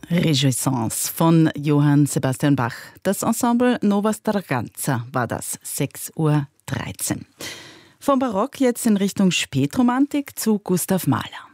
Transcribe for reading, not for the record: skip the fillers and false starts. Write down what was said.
Renaissance von Johann Sebastian Bach. Das Ensemble Nova Starganza war das, 6:13 Uhr. Vom Barock jetzt in Richtung Spätromantik zu Gustav Mahler.